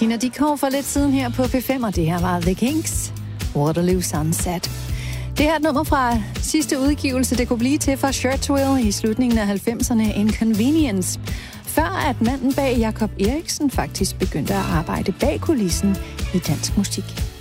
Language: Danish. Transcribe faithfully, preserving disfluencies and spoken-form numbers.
Tina Dickow for lidt siden her på P fem, og det her var The Kinks, Waterloo Sunset. Det her er et nummer fra sidste udgivelse, det kunne blive til for Shirtwell i slutningen af halvfemserne, Inconvenience. Før at manden bag Jakob Eriksen faktisk begyndte at arbejde bag kulissen i dansk musik.